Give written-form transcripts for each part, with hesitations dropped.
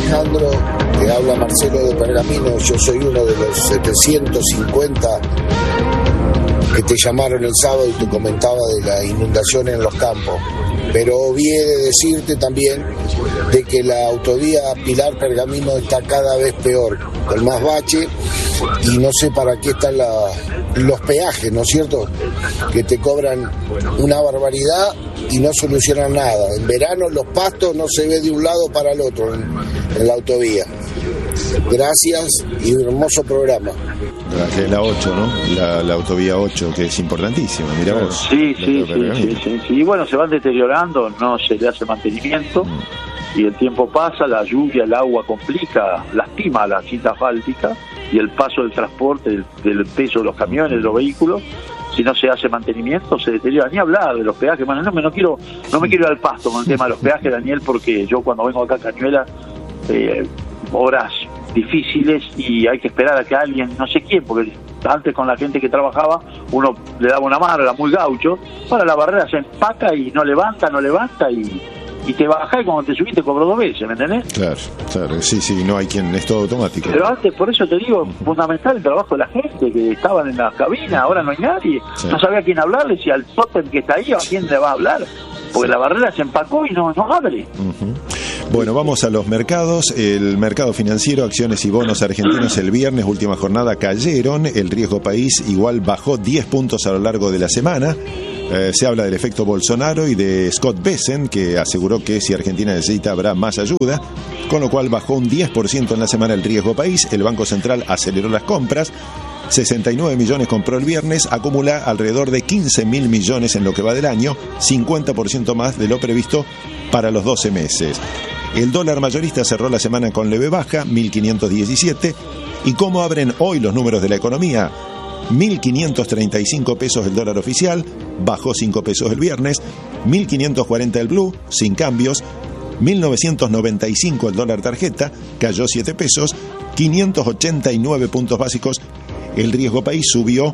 Alejandro, te habla Marcelo de Pergamino. Yo soy uno de los 750 que te llamaron el sábado y te comentaba de la inundación en los campos. Pero olvidé de decirte también de que la autovía Pilar-Pergamino está cada vez peor, con más bache, y no sé para qué están los peajes, ¿no es cierto? Que te cobran una barbaridad y no solucionan nada. En verano los pastos no se ve de un lado para el otro en la autovía. Gracias y un hermoso programa. Gracias, la 8, ¿no? La autovía 8, que es importantísima, mirá vos. Sí. Y bueno, se van deteriorando, no se le hace mantenimiento, y el tiempo pasa, la lluvia, el agua complica, lastima la cinta asfáltica y el paso del transporte, del peso de los camiones, de los vehículos. Si no se hace mantenimiento, se deteriora. Ni hablar de los peajes. Bueno, no me quiero ir al pasto con el tema de los peajes, Daniel, porque yo cuando vengo acá a Cañuelas, horas difíciles y hay que esperar a que alguien, no sé quién, porque antes con la gente que trabajaba uno le daba una mano, era muy gaucho. Para la barrera se empaca y no levanta y te baja, y cuando te subís te cobró 2 veces, ¿me entendés? Claro, sí, no hay quien, es todo automático. Pero antes, por eso te digo, fundamental el trabajo de la gente que estaban en las cabinas, ahora no hay nadie, no sabía a quién hablarle, si al tótem que está ahí o a quién le va a hablar, porque la barrera se empacó y no abre. Bueno, vamos a los mercados. El mercado financiero, acciones y bonos argentinos el viernes, última jornada, cayeron. El riesgo país igual bajó 10 puntos a lo largo de la semana. Se habla del efecto Bolsonaro y de Scott Bessent, que aseguró que si Argentina necesita habrá más ayuda, con lo cual bajó un 10% en la semana el riesgo país. El Banco Central aceleró las compras. 69 millones compró el viernes, acumula alrededor de 15.000 millones en lo que va del año, 50% más de lo previsto para los 12 meses. El dólar mayorista cerró la semana con leve baja, 1.517. ¿Y cómo abren hoy los números de la economía? 1.535 pesos el dólar oficial, bajó 5 pesos el viernes. 1.540 el blue, sin cambios. 1.995 el dólar tarjeta, cayó 7 pesos. 589 puntos básicos. El riesgo país subió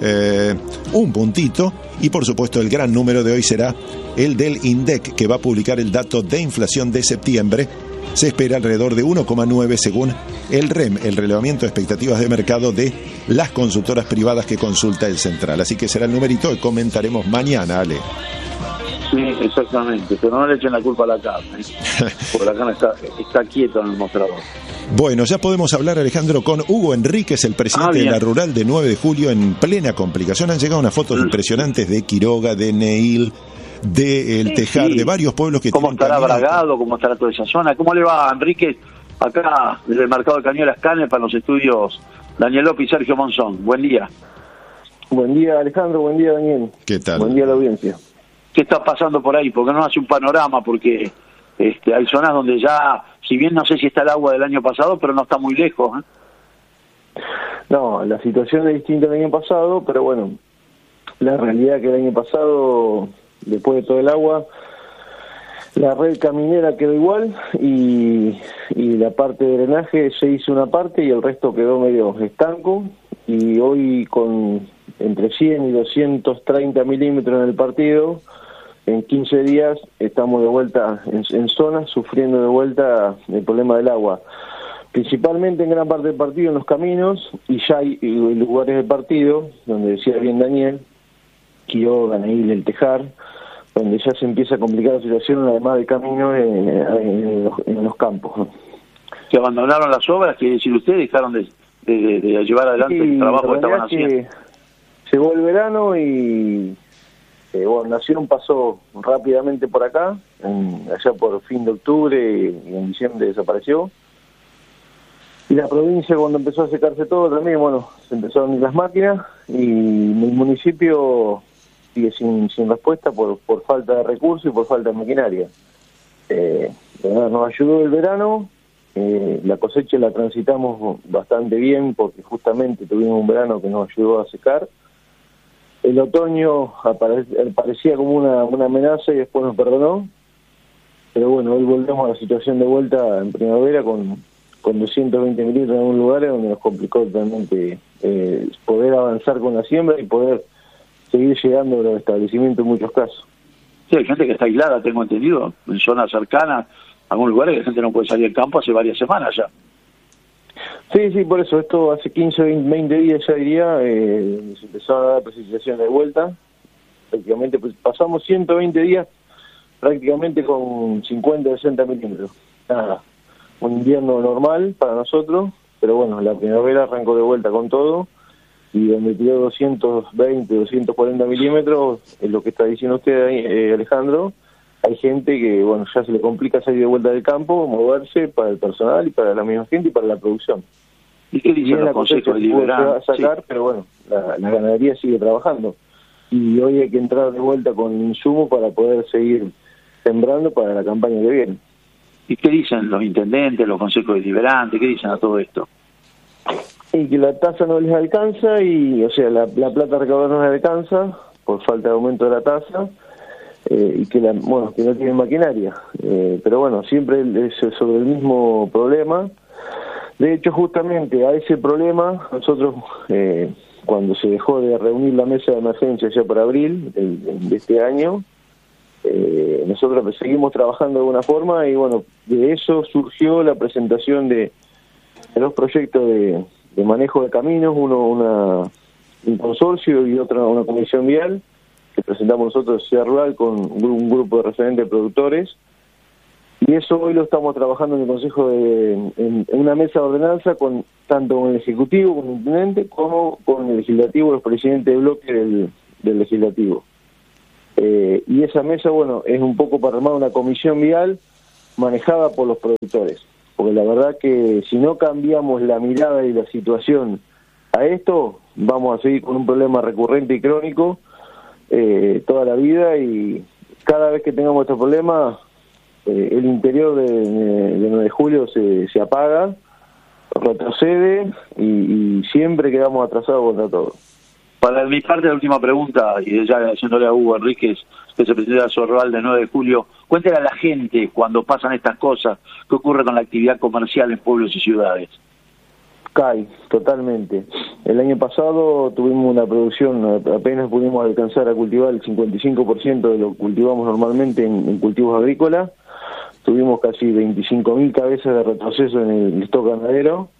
un puntito, y por supuesto el gran número de hoy será el del INDEC, que va a publicar el dato de inflación de septiembre. Se espera alrededor de 1,9 según el REM, el relevamiento de expectativas de mercado de las consultoras privadas que consulta el Central. Así que será el numerito que comentaremos mañana, Ale. Sí, exactamente, pero no le echen la culpa a la carne, porque la carne está quieta en el mostrador. Bueno, ya podemos hablar, Alejandro, con Hugo Enríquez, el presidente de la Rural de 9 de julio, en plena complicación. Han llegado unas fotos impresionantes de Quiroga, de Neil, de El Tejar, de varios pueblos que ¿Cómo estará Bragado? ¿Cómo estará toda esa zona? ¿Cómo le va, Enríquez? Acá, desde el mercado de Cañuelas Canes, para los estudios Daniel López y Sergio Monzón. Buen día. Buen día, Alejandro. Buen día, Daniel. ¿Qué tal? Buen día a la audiencia. ¿Qué está pasando por ahí? Porque no hace un panorama, porque hay zonas donde ya, si bien no sé si está el agua del año pasado, pero no está muy lejos. No, la situación es distinta al año pasado, pero bueno, la realidad es que el año pasado, después de todo el agua, la red caminera quedó igual y la parte de drenaje se hizo una parte y el resto quedó medio estanco, y hoy con entre 100 y 230 milímetros en el partido, en 15 días estamos de vuelta en zonas, sufriendo de vuelta el problema del agua. Principalmente en gran parte del partido, en los caminos, y ya hay lugares del partido, donde decía bien Daniel, Quiroga, Neil, El Tejar, donde ya se empieza a complicar la situación, además del camino en los campos, ¿no? Que abandonaron las obras, quiere decir ustedes, dejaron de llevar adelante el trabajo que estaban haciendo. Llegó el verano y Gobernación pasó rápidamente por acá, allá por fin de octubre, y en diciembre desapareció. Y la provincia, cuando empezó a secarse todo también, se empezaron a unir las máquinas, y el municipio sigue sin respuesta por falta de recursos y por falta de maquinaria. Nos ayudó el verano, la cosecha la transitamos bastante bien, porque justamente tuvimos un verano que nos ayudó a secar. El otoño parecía como una amenaza y después nos perdonó, pero bueno, hoy volvemos a la situación de vuelta en primavera con 220 milímetros en algunos lugares, donde nos complicó totalmente poder avanzar con la siembra y poder seguir llegando a los establecimientos en muchos casos. Sí, hay gente que está aislada, tengo entendido, en zonas cercanas, algunos lugares que la gente no puede salir al campo hace varias semanas ya. Sí, por eso, esto hace 15, 20 días ya diría, se empezó a dar precipitaciones de vuelta, prácticamente pues, pasamos 120 días prácticamente con 50, 60 milímetros. Nada, un invierno normal para nosotros, pero bueno, la primavera arrancó de vuelta con todo, y donde tiró 220, 240 milímetros, es lo que está diciendo usted, Alejandro. Hay gente que, bueno, ya se le complica salir de vuelta del campo, moverse para el personal y para la misma gente y para la producción. ¿Y qué dicen los consejos deliberantes? Sacar, sí. Pero bueno, la ganadería sigue trabajando. Y hoy hay que entrar de vuelta con insumos para poder seguir sembrando para la campaña que viene. ¿Y qué dicen los intendentes, los consejos deliberantes? ¿Qué dicen a todo esto? Y que la tasa no les alcanza, y o sea, la plata recaudada no les alcanza por falta de aumento de la tasa. Y que que no tienen maquinaria, pero bueno, siempre es sobre el mismo problema. De hecho, justamente a ese problema nosotros, cuando se dejó de reunir la mesa de emergencia ya por abril de este año, nosotros seguimos trabajando de alguna forma, y bueno, de eso surgió la presentación de dos proyectos de manejo de caminos, un consorcio y otra una comisión vial, que presentamos nosotros Ciudad Rural con un grupo de referentes productores, y eso hoy lo estamos trabajando en el Consejo en una mesa de ordenanza tanto con el Ejecutivo, con el Intendente, como con el Legislativo, los presidentes de bloque del Legislativo. Y esa mesa, bueno, es un poco para armar una comisión vial manejada por los productores, porque la verdad que si no cambiamos la mirada y la situación a esto, vamos a seguir con un problema recurrente y crónico toda la vida, y cada vez que tengamos estos problemas, el interior de 9 de julio se apaga, retrocede, y siempre quedamos atrasados contra todo. Para mi parte, la última pregunta, y ya haciéndole a Hugo Enríquez, que se presenta a Sorral de 9 de julio, cuéntale a la gente cuando pasan estas cosas, qué ocurre con la actividad comercial en pueblos y ciudades. Cae totalmente. El año pasado tuvimos una producción, apenas pudimos alcanzar a cultivar el 55% de lo que cultivamos normalmente en cultivos agrícolas. Tuvimos casi 25.000 cabezas de retroceso en el stock ganadero,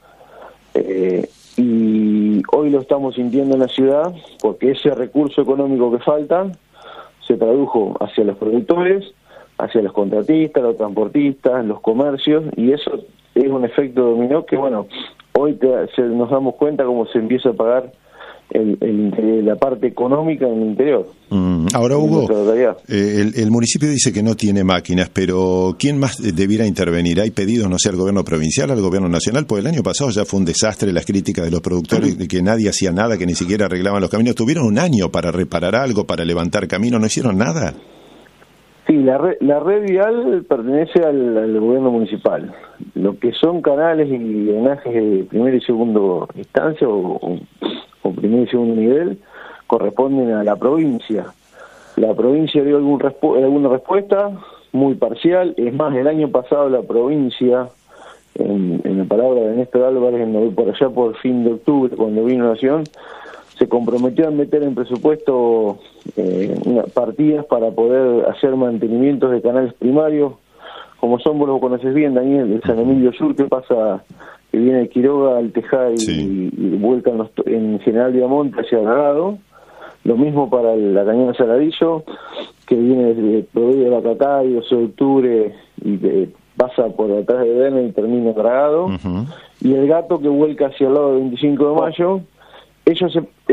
y hoy lo estamos sintiendo en la ciudad, porque ese recurso económico que falta se tradujo hacia los productores, hacia los contratistas, los transportistas, los comercios, y eso es un efecto dominó que, bueno, hoy nos damos cuenta cómo se empieza a pagar la parte económica en el interior. Ahora, Hugo, el municipio dice que no tiene máquinas, pero ¿quién más debiera intervenir? ¿Hay pedidos, no sé, al gobierno provincial, al gobierno nacional? Pues el año pasado ya fue un desastre las críticas de los productores, de que nadie hacía nada, que ni siquiera arreglaban los caminos. Tuvieron un año para reparar algo, para levantar caminos, no hicieron nada. Sí, la red vial pertenece al gobierno municipal. Lo que son canales y drenajes de primera y segunda instancia o primer y segundo nivel corresponden a la provincia. La provincia dio alguna respuesta muy parcial. Es más, el año pasado la provincia, en la palabra de Néstor Álvarez, por allá por fin de octubre, cuando vino Nación, se comprometió a meter en presupuesto partidas para poder hacer mantenimientos de canales primarios, como son, vos lo conoces bien, Daniel, el San Emilio Sur, que pasa, que viene de Quiroga al Tejá y vuelca en General Diamonte hacia Dragado. Lo mismo para la cañada Saladillo, que viene de Provincia de Bacatay, 12 de octubre, y pasa por atrás de Verne y termina en Dragado. Uh-huh. Y el Gato, que vuelca hacia el lado del 25 de mayo. Ellos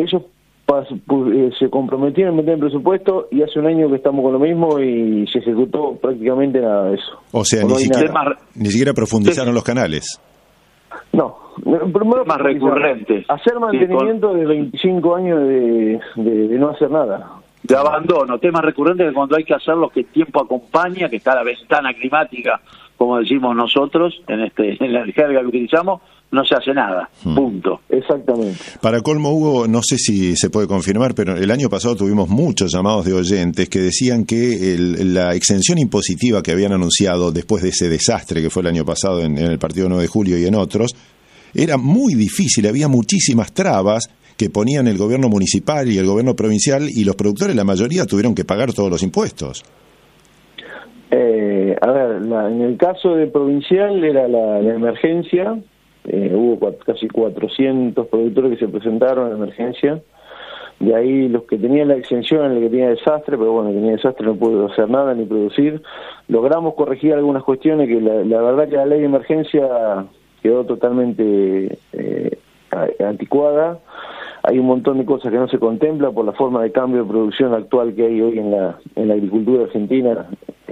se comprometieron a meter en presupuesto, y hace un año que estamos con lo mismo y se ejecutó prácticamente nada de eso. O sea, ni siquiera profundizaron los canales. No, primero más recurrente. Hacer mantenimiento de 25 años de no hacer nada. De abandono, temas recurrentes que cuando hay que hacerlos, que el tiempo acompaña, que está la ventana climática, como decimos nosotros, en la jerga que utilizamos, no se hace nada, punto. Exactamente. Para colmo, Hugo, no sé si se puede confirmar, pero el año pasado tuvimos muchos llamados de oyentes que decían que la exención impositiva que habían anunciado después de ese desastre que fue el año pasado en el partido 9 de julio y en otros, era muy difícil, había muchísimas trabas que ponían el gobierno municipal y el gobierno provincial, y los productores, la mayoría, tuvieron que pagar todos los impuestos. A ver, en el caso de Provincial era la emergencia, hubo casi 400 productores que se presentaron en emergencia. De ahí los que tenían la exención, el que tenía desastre, pero bueno, el que tenía desastre no pudo hacer nada ni producir. Logramos corregir algunas cuestiones que la verdad que la ley de emergencia quedó totalmente anticuada. Hay un montón de cosas que no se contempla por la forma de cambio de producción actual que hay hoy en la agricultura argentina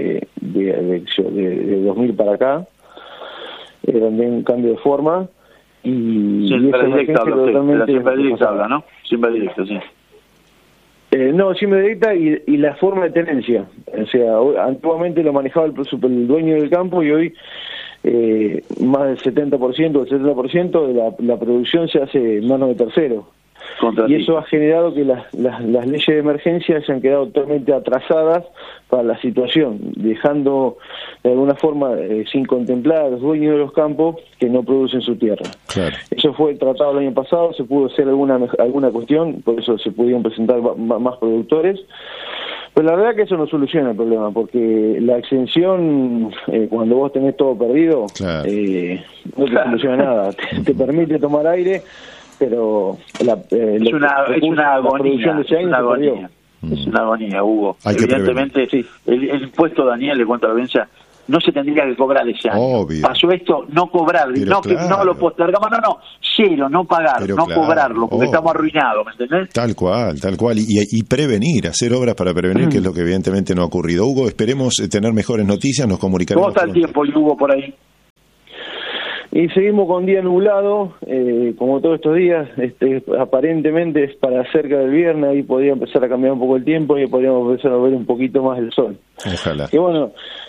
de 2000 para acá, donde hay un cambio de forma. Y siempre directa habla, ¿no? Siempre directa, sí. No, siempre directa y la forma de tenencia. O sea, antiguamente lo manejaba el dueño del campo y hoy más del 70% o el 70% de la producción se hace en manos de terceros. Y eso ha generado que las leyes de emergencia se han quedado totalmente atrasadas para la situación, dejando de alguna forma sin contemplar a los dueños de los campos que no producen su tierra. Claro. Eso fue tratado el año pasado, se pudo hacer alguna cuestión, por eso se pudieron presentar más productores. Pero la verdad que eso no soluciona el problema, porque la exención, cuando vos tenés todo perdido, claro, no te soluciona nada. Te permite tomar aire, pero es una agonía, es una agonía, Hugo. Evidentemente, sí. El impuesto, Daniel, de cuanto a la audiencia, no se tendría que cobrar ese año. Obvio. Pasó esto, no cobrar, no, claro, que no lo postergamos, cero, no pagar, pero no, claro, cobrarlo, porque estamos arruinados, ¿me entendés? Tal cual, y prevenir, hacer obras para prevenir, que es lo que evidentemente no ha ocurrido. Hugo, esperemos tener mejores noticias, nos comunicaremos. ¿Cómo está el tiempo, Hugo, por ahí? Y seguimos con día nublado, como todos estos días, aparentemente es para cerca del viernes, ahí podría empezar a cambiar un poco el tiempo y podríamos empezar a ver un poquito más el sol. Ojalá. Y bueno,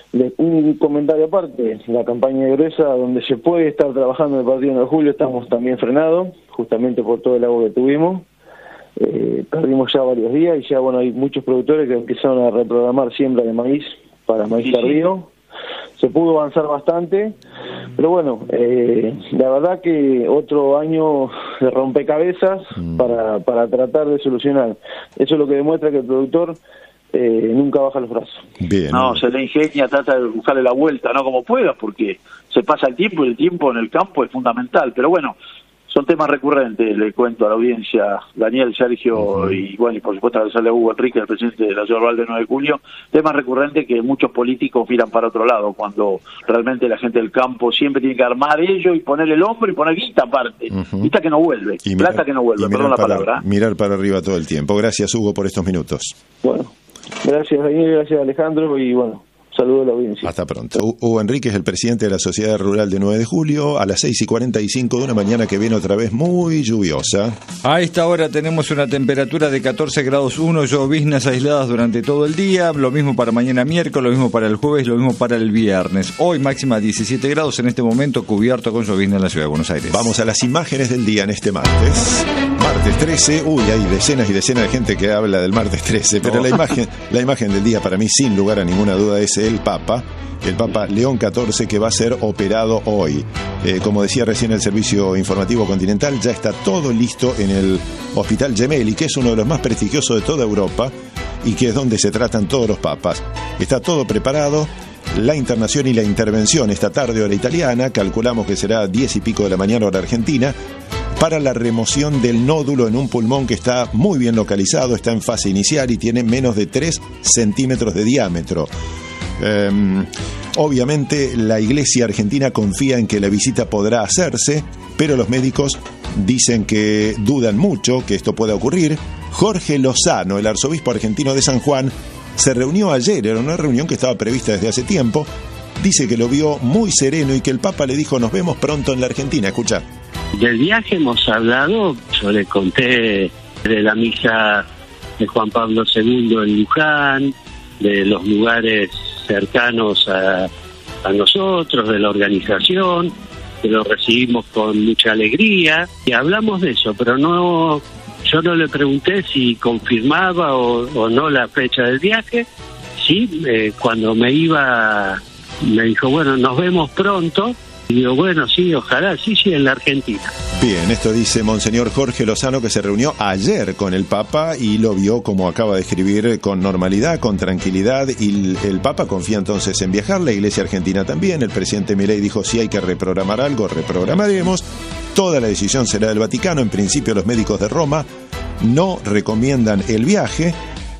un comentario aparte, la campaña gruesa, donde se puede estar trabajando en el partido 1 de julio, estamos también frenados, justamente por todo el agua que tuvimos. Perdimos ya varios días y ya, bueno, hay muchos productores que empezaron a reprogramar siembra de maíz para maíz tardío. Se pudo avanzar bastante, pero bueno, la verdad que otro año de rompecabezas para tratar de solucionar. Eso es lo que demuestra que el productor nunca baja los brazos. Bien. No, se le ingenia, trata de buscarle la vuelta, no como pueda, porque se pasa el tiempo y el tiempo en el campo es fundamental. Pero bueno, son temas recurrentes, le cuento a la audiencia, Daniel, Sergio, y bueno, y por supuesto agradecerle a Hugo Enrique, el presidente de la Ciudad Rural de 9 de julio, temas recurrentes que muchos políticos miran para otro lado, cuando realmente la gente del campo siempre tiene que armar ello y poner el hombro y poner guita aparte, guita que no vuelve, y plata que no vuelve, perdón la palabra. Mirar para arriba todo el tiempo. Gracias, Hugo, por estos minutos. Bueno, gracias Daniel, gracias Alejandro, y bueno, saludos a la audiencia. Hasta pronto. Hugo Enrique es el presidente de la Sociedad Rural de 9 de julio, a las 6:45 de una mañana que viene otra vez muy lluviosa. A esta hora tenemos una temperatura de 14 grados 1, lloviznas aisladas durante todo el día, lo mismo para mañana miércoles, lo mismo para el jueves, lo mismo para el viernes. Hoy máxima 17 grados, en este momento cubierto con llovizna en la Ciudad de Buenos Aires. Vamos a las imágenes del día en este martes. Martes 13, hay decenas y decenas de gente que habla del martes 13, pero la imagen del día para mí, sin lugar a ninguna duda, es el Papa León XIV, que va a ser operado hoy. Como decía recién el Servicio Informativo Continental, ya está todo listo en el Hospital Gemelli, que es uno de los más prestigiosos de toda Europa y que es donde se tratan todos los papas. Está todo preparado. La internación y la intervención esta tarde, hora italiana, calculamos que será 10 y pico de la mañana, hora argentina, para la remoción del nódulo en un pulmón que está muy bien localizado, está en fase inicial y tiene menos de 3 centímetros de diámetro. Obviamente la Iglesia argentina confía en que la visita podrá hacerse, pero los médicos dicen que dudan mucho que esto pueda ocurrir. Jorge Lozano, el arzobispo argentino de San Juan, se reunió ayer, era una reunión que estaba prevista desde hace tiempo. Dice que lo vio muy sereno y que el Papa le dijo: nos vemos pronto en la Argentina. Escucha. Del viaje hemos hablado, yo le conté de la misa de Juan Pablo II en Luján, de los lugares cercanos a nosotros, de la organización, que lo recibimos con mucha alegría, y hablamos de eso, pero yo no le pregunté si confirmaba o no la fecha del viaje. Sí, cuando me iba, me dijo, bueno, nos vemos pronto. Y digo, bueno, sí, ojalá, sí, en la Argentina. Bien, esto dice Monseñor Jorge Lozano, que se reunió ayer con el Papa y lo vio, como acaba de escribir, con normalidad, con tranquilidad, y el Papa confía entonces en viajar, la Iglesia Argentina también. El presidente Milei dijo: si hay que reprogramar algo, reprogramaremos. Toda la decisión será del Vaticano. En principio, los médicos de Roma no recomiendan el viaje.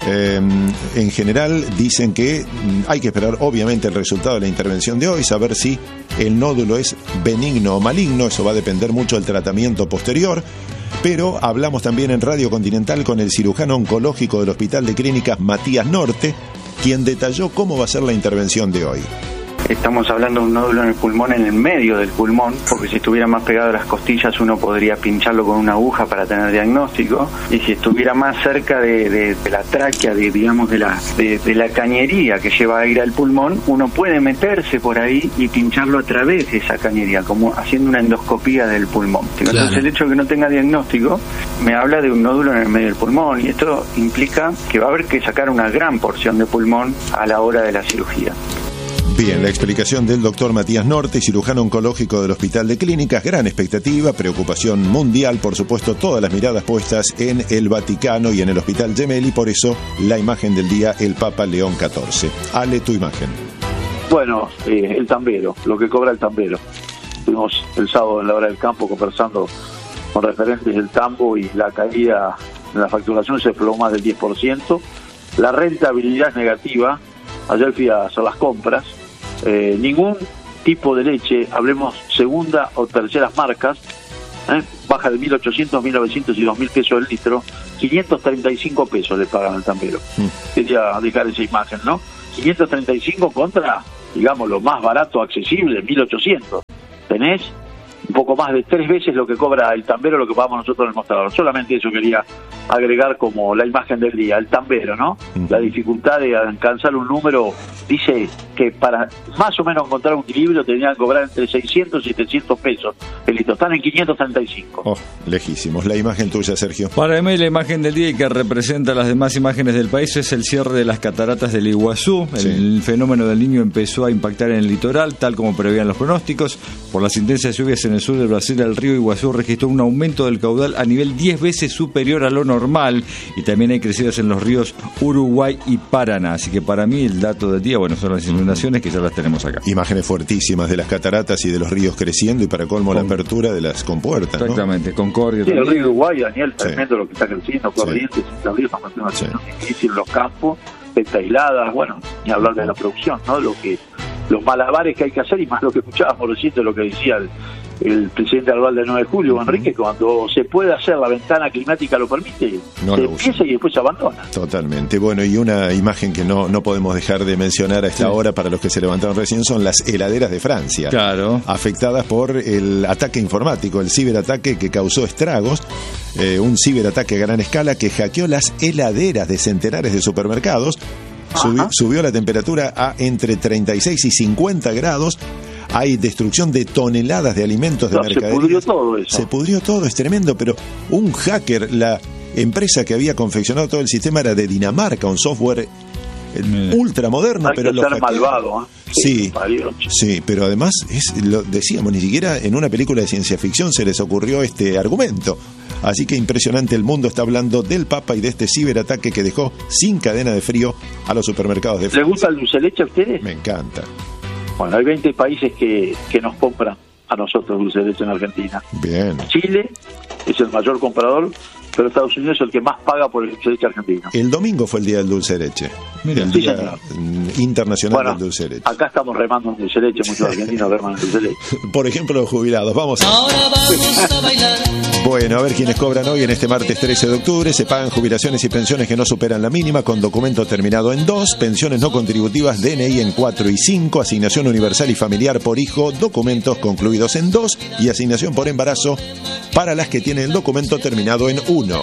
En general dicen que hay que esperar obviamente el resultado de la intervención de hoy, saber si el nódulo es benigno o maligno. Eso va a depender mucho del tratamiento posterior. Pero hablamos también en Radio Continental con el cirujano oncológico del Hospital de Clínicas Matías Norte, quien detalló cómo va a ser la intervención de hoy. Estamos hablando de un nódulo en el pulmón, en el medio del pulmón, porque si estuviera más pegado a las costillas uno podría pincharlo con una aguja para tener diagnóstico, y si estuviera más cerca de la tráquea, digamos de la cañería que lleva aire al pulmón, uno puede meterse por ahí y pincharlo a través de esa cañería, como haciendo una endoscopía del pulmón. Claro. Entonces el hecho de que no tenga diagnóstico me habla de un nódulo en el medio del pulmón, y esto implica que va a haber que sacar una gran porción de pulmón a la hora de la cirugía. Bien, la explicación del doctor Matías Norte, cirujano oncológico del Hospital de Clínicas. Gran expectativa, preocupación mundial, por supuesto, todas las miradas puestas en el Vaticano y en el Hospital Gemelli, por eso la imagen del día, el Papa León XIV. Ale, tu imagen. Bueno, el tambero, lo que cobra el tambero. Estuvimos el sábado en la hora del campo conversando con referentes del tambo, y la caída en la facturación se desplomó más del 10%. La rentabilidad es negativa. Ayer fui a hacer las compras. Ningún tipo de leche, hablemos segunda o terceras marcas, baja de 1.800, 1.900 y 2.000 pesos el litro. 535 pesos le pagan al tambero. Quería dejar esa imagen, ¿no? 535 contra, digamos, lo más barato accesible, 1.800. Tenés un poco más de 3 veces lo que cobra el tambero, lo que pagamos nosotros en el mostrador. Solamente eso quería agregar como la imagen del día, el tambero, ¿no? La dificultad de alcanzar un número. Dice que para más o menos encontrar un equilibrio tenían que cobrar entre 600 y 700 pesos el litro. Están en 535. Oh, lejísimos. La imagen tuya, Sergio. Para mí la imagen del día, y que representa las demás imágenes del país, es el cierre de las cataratas del Iguazú. Sí. El fenómeno del Niño empezó a impactar en el litoral, tal como prevían los pronósticos. Por las intensas lluvias en el sur del Brasil, el río Iguazú registró un aumento del caudal a nivel 10 veces superior a lo normal, y también hay crecidas en los ríos Uruguay y Paraná. Así que para mí el dato del día, bueno, son las inundaciones, que ya las tenemos acá. Imágenes fuertísimas de las cataratas y de los ríos creciendo, y para colmo la apertura de las compuertas, ¿no? Exactamente, Concordia. Sí, el río Uruguay, Daniel, tremendo lo que está creciendo, Corrientes, Entre Ríos, estamos haciendo una situación difícil, los campos, pesta aisladas, bueno, ni hablar de la producción, ¿no? Los malabares que hay que hacer, y más lo que escuchábamos recién de lo que decía el presidente Albal del 9 de julio, Enrique, cuando se puede hacer, la ventana climática lo permite, no se empieza y después se abandona. Totalmente. Bueno, y una imagen que no podemos dejar de mencionar a esta hora, para los que se levantaron recién, son las heladeras de Francia. Claro. Afectadas por el ataque informático, el ciberataque que causó estragos, un ciberataque a gran escala que hackeó las heladeras de centenares de supermercados. Subió la temperatura a entre 36 y 50 grados. Hay destrucción de toneladas de alimentos de mercadería. Se pudrió todo eso. Se pudrió todo, es tremendo, pero un hacker, la empresa que había confeccionado todo el sistema era de Dinamarca, un software ultra moderno, pero lo hackeó. Malvado, ¿eh? Sí, pero además, lo decíamos, ni siquiera en una película de ciencia ficción se les ocurrió este argumento. Así que impresionante, el mundo está hablando del Papa y de este ciberataque que dejó sin cadena de frío a los supermercados de Francia. ¿Les gusta el dulce de leche a ustedes? Me encanta. Bueno, hay 20 países que nos compran a nosotros dulce de leche en Argentina. Bien. Chile es el mayor comprador, pero Estados Unidos es el que más paga por el dulce de leche argentino. El domingo fue el día del dulce de leche. Mira, el día internacional del dulce de leche. Acá estamos remando en dulce de leche, muchos argentinos reman en dulce de leche. Por ejemplo, los jubilados. Vamos a bailar. Bueno, a ver quiénes cobran hoy en este martes 13 de octubre. Se pagan jubilaciones y pensiones que no superan la mínima, con documento terminado en 2, pensiones no contributivas, DNI en 4 y 5, asignación universal y familiar por hijo, documentos concluidos en 2, y asignación por embarazo para las que tienen el documento terminado en 1.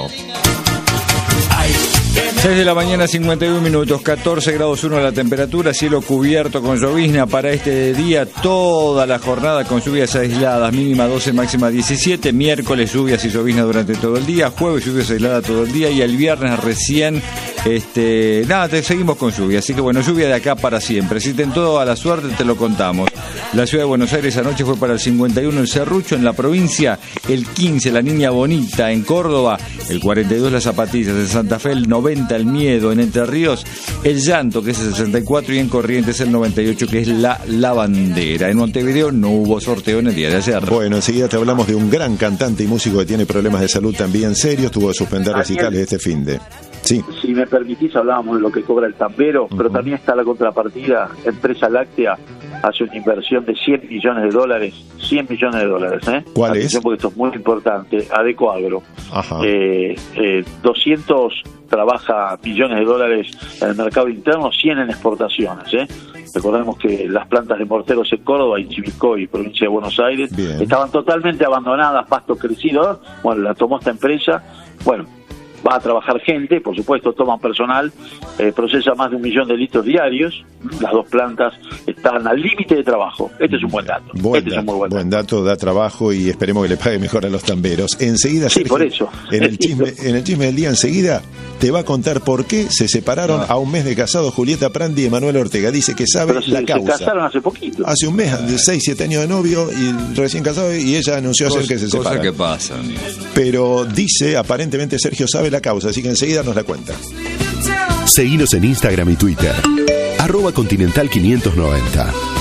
6 de la mañana, 51 minutos, 14 grados 1 la temperatura, cielo cubierto con llovizna para este día, toda la jornada con lluvias aisladas, mínima 12, máxima 17, miércoles lluvias y llovizna durante todo el día, jueves lluvias aisladas todo el día, y el viernes recién Nada, te seguimos con lluvia, así que bueno, lluvia de acá para siempre. Si tentó a la suerte, te lo contamos. La ciudad de Buenos Aires anoche fue para el 51 el Serrucho en la provincia, el 15 la Niña Bonita en Córdoba, el 42 las Zapatillas en Santa Fe, el 90 el Miedo en Entre Ríos, el Llanto que es el 64 y en Corrientes el 98 que es la Lavandera. En Montevideo no hubo sorteo en el día de ayer. Bueno, enseguida te hablamos de un gran cantante y músico que tiene problemas de salud también serios, tuvo que suspender recitales este finde. Sí. Si me permitís, hablábamos de lo que cobra el tambero, pero también está la contrapartida. Empresa Láctea hace una inversión de $100 millones. $100 millones, ¿eh? ¿Cuál Atención, es? porque esto es muy importante. Adecoagro. Ajá. 200 trabaja millones de dólares en el mercado interno, 100 en exportaciones, ¿eh? Recordemos que las plantas de morteros en Córdoba y Chivilcoy, provincia de Buenos Aires, estaban totalmente abandonadas, pasto crecido. Bueno, la tomó esta empresa. Bueno, va a trabajar gente, por supuesto, toman personal, procesa más de 1 millón de litros diarios. Las 2 plantas están al límite de trabajo. Este es un buen dato. Buen dato, da trabajo y esperemos que le pague mejor a los tamberos. Enseguida, sí, Sergio, por eso. En el chisme del día, enseguida te va a contar por qué se separaron a un mes de casados Julieta Prandi y Emanuel Ortega. Dice que sabe la causa. Se casaron hace poquito. Hace un mes, de 6-7 años de novio y recién casado, y ella anunció ayer que se separan. Cosas que pasan. Pero dice, aparentemente Sergio sabe la causa, así que enseguida nos la cuenta. Seguinos en Instagram y Twitter @Continental 590.